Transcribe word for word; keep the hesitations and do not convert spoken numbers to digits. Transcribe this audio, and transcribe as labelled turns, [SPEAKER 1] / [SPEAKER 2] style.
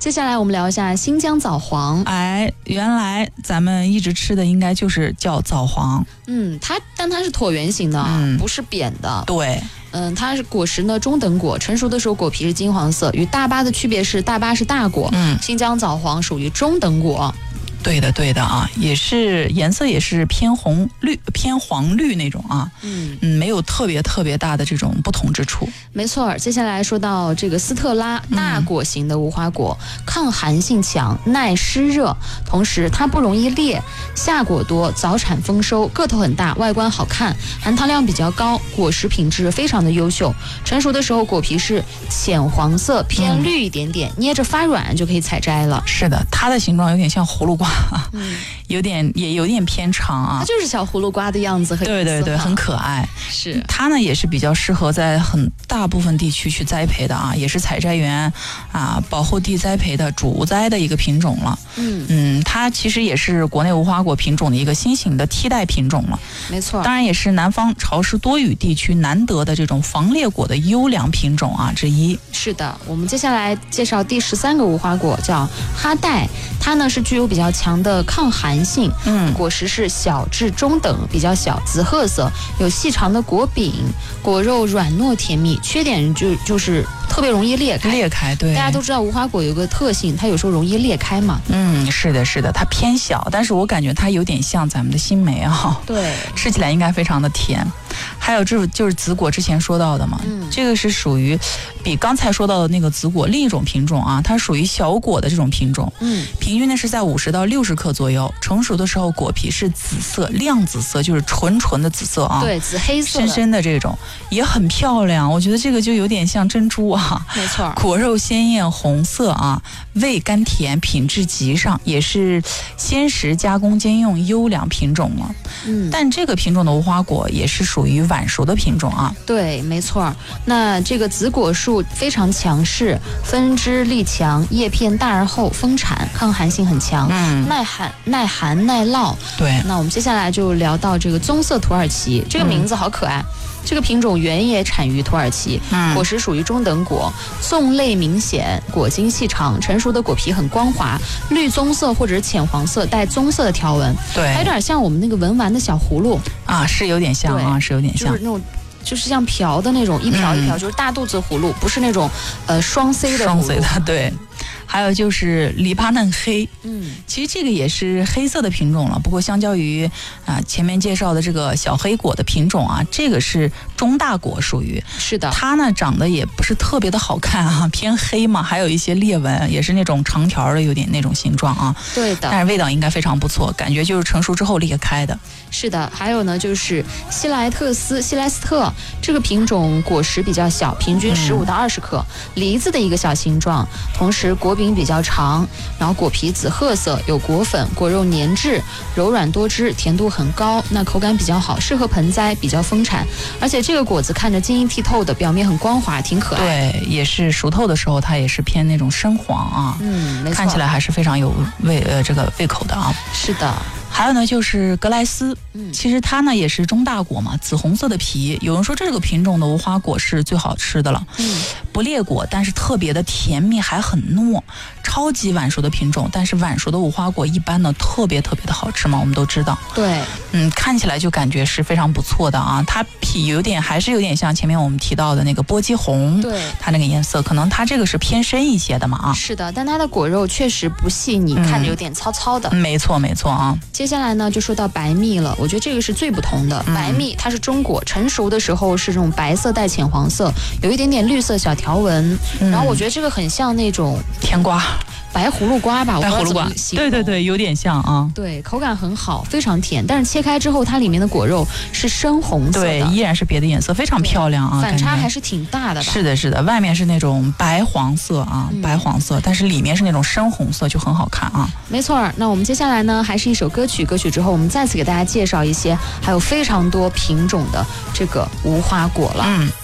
[SPEAKER 1] 接下来我们聊一下新疆枣黄。
[SPEAKER 2] 哎，原来咱们一直吃的应该就是叫枣黄。
[SPEAKER 1] 嗯，它但它是椭圆形的，嗯、不是扁的。
[SPEAKER 2] 对。
[SPEAKER 1] 嗯，它是果实呢中等果，成熟的时候果皮是金黄色。与大巴的区别是，大巴是大果，嗯，新疆枣黄属于中等果。
[SPEAKER 2] 对的，对的啊，也是颜色也是偏红绿、偏黄绿那种啊，嗯嗯，没有特别特别大的这种不同之处。
[SPEAKER 1] 没错，接下来说到这个斯特拉大果型的无花果，嗯、抗寒性强，耐湿热，同时它不容易裂，下果多，早产丰收，个头很大，外观好看，含糖量比较高，果实品质非常的优秀。成熟的时候果皮是浅黄色，偏绿一点点，嗯、捏着发软就可以采摘了。
[SPEAKER 2] 是的，它的形状有点像葫芦瓜。嗯，有点也有点偏长啊，
[SPEAKER 1] 它就是小葫芦瓜的样子，
[SPEAKER 2] 对对对，很可爱。
[SPEAKER 1] 是
[SPEAKER 2] 它呢也是比较适合在很大部分地区去栽培的啊，也是采摘园啊保护地栽培的主栽的一个品种了。嗯嗯，它其实也是国内无花果品种的一个新型的替代品种了。
[SPEAKER 1] 没错，
[SPEAKER 2] 当然也是南方潮湿多雨地区难得的这种防裂果的优良品种啊之一。
[SPEAKER 1] 是的，我们接下来介绍第十三个无花果，叫哈代，它呢是具有比较强的抗寒性，嗯，果实是小至中等，比较小，紫褐色，有细长的果柄，果肉软糯甜蜜，缺点就就是特别容易裂开。
[SPEAKER 2] 裂开，对，
[SPEAKER 1] 大家都知道无花果有个特性，它有时候容易裂开嘛。
[SPEAKER 2] 嗯，是的，是的，它偏小，但是我感觉它有点像咱们的新梅啊，
[SPEAKER 1] 对，
[SPEAKER 2] 吃起来应该非常的甜。还有这就是紫果之前说到的嘛，嗯，这个是属于比刚才说到的那个紫果另一种品种啊，它属于小果的这种品种，嗯，平均呢是在五十到六十克左右，成熟的时候果皮是紫色，亮紫色，就是纯纯的紫色啊，
[SPEAKER 1] 对，紫黑色，
[SPEAKER 2] 深深的这种也很漂亮，我觉得这个就有点像珍珠啊，
[SPEAKER 1] 没错，
[SPEAKER 2] 果肉鲜艳红色啊，味甘甜，品质极上，也是鲜食加工兼用优良品种了。嗯，但这个品种的无花果也是属于晚熟的品种啊。
[SPEAKER 1] 对，没错。那这个紫果树非常强势，分枝力强，叶片大而厚，丰产，抗寒性很强，嗯，耐寒耐寒耐涝。
[SPEAKER 2] 对。
[SPEAKER 1] 那我们接下来就聊到这个棕色土耳其，这个名字好可爱。嗯，这个品种原也产于土耳其，嗯，果实属于中等果，纵类明显，果茎细长，成熟的果皮很光滑，绿棕色或者是浅黄色带棕色的条纹，
[SPEAKER 2] 对，
[SPEAKER 1] 还有点像我们那个文玩的小葫芦
[SPEAKER 2] 啊，是有点像啊，是有点像，
[SPEAKER 1] 就是那种。就是像瓢的那种，一瓢一瓢，嗯、就是大肚子葫芦，不是那种呃双 C 的葫芦。双
[SPEAKER 2] C 的，对。还有就是黎巴嫩黑，嗯，其实这个也是黑色的品种了，不过相较于啊、呃、前面介绍的这个小黑果的品种啊，这个是中大果，属于
[SPEAKER 1] 是的，
[SPEAKER 2] 它呢长得也不是特别的好看啊，偏黑嘛，还有一些裂纹，也是那种长条的，有点那种形状啊，
[SPEAKER 1] 对的，
[SPEAKER 2] 但是味道应该非常不错，感觉就是成熟之后裂开的。
[SPEAKER 1] 是的，还有呢就是西莱特斯西莱斯特这个品种果实比较小，平均十五到二十克，嗯、梨子的一个小形状，同时果柄比较长，然后果皮紫褐色，有果粉，果肉粘质，柔软多汁，甜度很高，那口感比较好，适合盆栽，比较丰产。而且这个果子看着晶莹剔透的，表面很光滑，挺可爱。
[SPEAKER 2] 对，也是熟透的时候，它也是偏那种深黄啊，嗯，没错，看起来还是非常有胃呃这个胃口的啊。
[SPEAKER 1] 是的。
[SPEAKER 2] 还有呢，就是格莱斯，嗯，其实它呢也是中大果嘛，紫红色的皮。有人说这个品种的无花果是最好吃的了，嗯，不裂果，但是特别的甜蜜，还很糯，超级晚熟的品种。但是晚熟的无花果一般呢特别特别的好吃嘛，我们都知道。
[SPEAKER 1] 对，
[SPEAKER 2] 嗯，看起来就感觉是非常不错的啊。它皮有点还是有点像前面我们提到的那个波姬红，
[SPEAKER 1] 对，
[SPEAKER 2] 它那个颜色，可能它这个是偏深一些的嘛啊。
[SPEAKER 1] 是的，但它的果肉确实不细腻，嗯、看着有点糙糙的。
[SPEAKER 2] 没错没错啊。
[SPEAKER 1] 接下来呢，就说到白蜜了。我觉得这个是最不同的。嗯、白蜜它是中果，成熟的时候是这种白色带浅黄色，有一点点绿色小条纹。嗯、然后我觉得这个很像那种
[SPEAKER 2] 甜瓜。
[SPEAKER 1] 白葫芦瓜吧，
[SPEAKER 2] 白葫芦瓜，对对对，有点像啊。
[SPEAKER 1] 对，口感很好，非常甜，但是切开之后，它里面的果肉是深红色的，
[SPEAKER 2] 对，依然是别的颜色，非常漂亮啊，
[SPEAKER 1] 反差还是挺大的吧？
[SPEAKER 2] 是的，是的，外面是那种白黄色啊，嗯、白黄色，但是里面是那种深红色，就很好看啊。
[SPEAKER 1] 没错，那我们接下来呢，还是一首歌曲，歌曲之后我们再次给大家介绍一些，还有非常多品种的这个无花果了。嗯。